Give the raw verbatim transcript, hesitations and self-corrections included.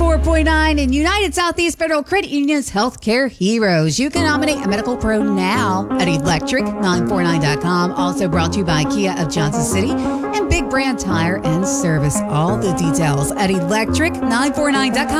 ninety-four point nine and United Southeast Federal Credit Union's Healthcare Heroes. You can nominate a medical pro now at electric nine forty-nine dot com. Also brought to you by Kia of Johnson City and Big Brand Tire and Service. All the details at electric nine forty-nine dot com.